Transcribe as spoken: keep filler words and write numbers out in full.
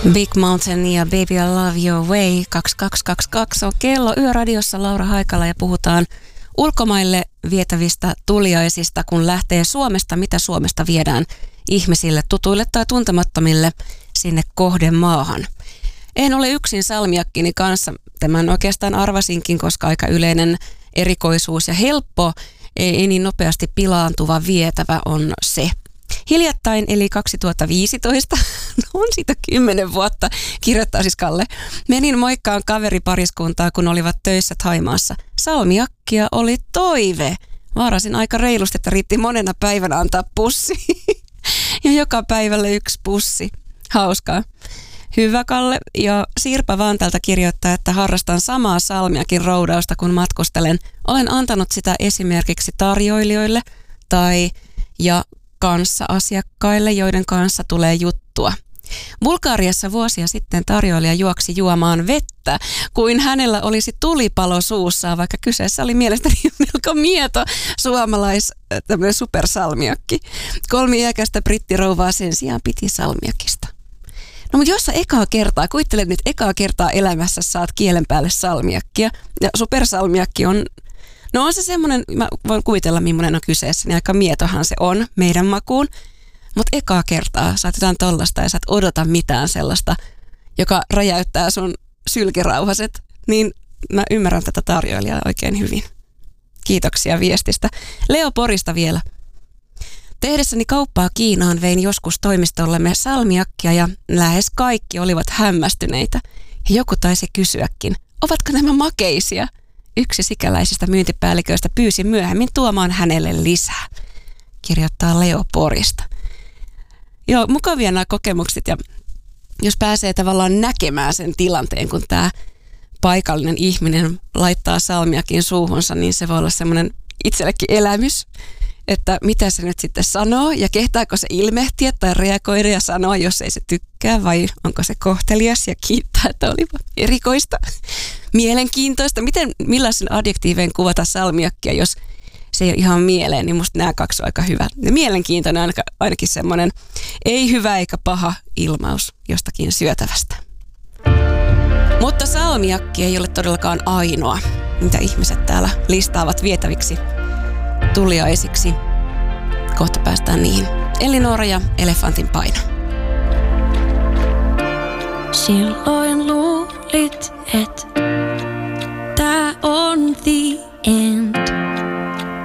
Big Mountain ja Baby I Love Your Way kaksikymmentäkaksi kaksikymmentäkaksi on kello Yöradiossa Laura Haikala ja puhutaan ulkomaille vietävistä tuliaisista, kun lähtee Suomesta, mitä Suomesta viedään ihmisille, tutuille tai tuntemattomille sinne kohdemaahan. En ole yksin salmiakkini kanssa, tämän oikeastaan arvasinkin, koska aika yleinen erikoisuus ja helppo, ei niin nopeasti pilaantuva vietävä on se. Hiljattain, eli kaksituhattaviisitoista, no on siitä kymmenen vuotta, kirjoittaa siis Kalle, menin moikkaan kaveripariskuntaa, kun olivat töissä Thaimaassa. Salmiakkia oli toive. Vaarasin aika reilusti, että riitti monena päivänä antaa pussi. Ja joka päivälle yksi pussi. Hauskaa. Hyvä Kalle. Ja Sirpa Vantalta kirjoittaa, että harrastan samaa salmiakin roudausta, kun matkustelen. Olen antanut sitä esimerkiksi tarjoilijoille tai ja kanssa-asiakkaille, joiden kanssa tulee juttua. Bulgariassa vuosia sitten tarjoilija juoksi juomaan vettä, kuin hänellä olisi tulipalo suussaan, vaikka kyseessä oli mielestäni melko mieto suomalais tämmöinen supersalmiakki. Kolmi iäkästä brittirouvaa sen sijaan piti salmiakista. No mutta jos sä ekaa kertaa, kuvittelet nyt ekaa kertaa elämässä saat kielen päälle salmiakkia, ja supersalmiakki on, no on se semmoinen, mä voin kuvitella millainen on kyseessä, niin aika mietohan se on meidän makuun. Mutta ekaa kertaa saat jotain tollasta ja sä et odota mitään sellaista, joka räjäyttää sun sylkirauhaset, niin mä ymmärrän tätä tarjoilijaa oikein hyvin. Kiitoksia viestistä. Leo Porista vielä. Tehdessäni kauppaa Kiinaan vein joskus toimistollemme salmiakkia ja lähes kaikki olivat hämmästyneitä. Ja joku taisi kysyäkin, ovatko nämä makeisia? Yksi sikäläisistä myyntipäälliköistä pyysi myöhemmin tuomaan hänelle lisää, kirjoittaa Leo Porista. Joo, mukavia nämä kokemukset ja jos pääsee tavallaan näkemään sen tilanteen, kun tämä paikallinen ihminen laittaa salmiakin suuhunsa, niin se voi olla semmoinen itsellekin elämys, että mitä se nyt sitten sanoo ja kehtaako se ilmehtiä tai reagoida ja sanoa, jos ei se tykkää vai onko se kohtelias ja kiittää, että olipa erikoista, mielenkiintoista. Miten, millaisen adjektiiveen kuvata salmiakkia, jos se ei ole ihan mieleen, niin musta nämä kaksi on aika hyvä. Ja mielenkiintoinen on ainakin semmoinen ei hyvä eikä paha ilmaus jostakin syötävästä. Mutta salmiakki ei ole todellakaan ainoa, mitä ihmiset täällä listaavat vietäviksi tuliaisiksi. Kohta päästään niihin. Elinora ja Elefantin paino. Silloin luulit, et